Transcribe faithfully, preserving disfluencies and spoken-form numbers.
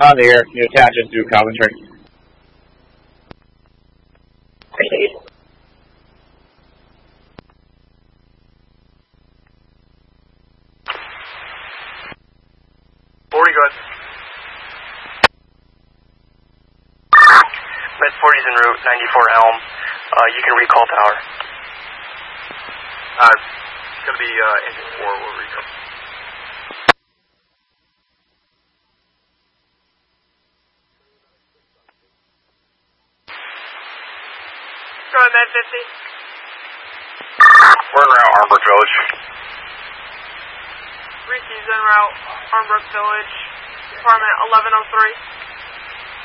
On the air, can you attach it to commentary? forty, go ahead. Med forty's en route, ninety-four Elm. Uh, you can recall tower. Uh, it's going to be uh, engine four, we'll recall. Go ahead, Med fifty. We're en route, Armbrook Village. Reese's en route, Armbrook Village, department eleven oh three.